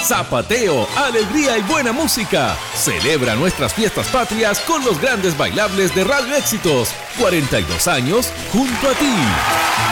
Zapateo, alegría y buena música. Celebra nuestras fiestas patrias con los grandes bailables de Radio Éxitos. 42 años junto a ti.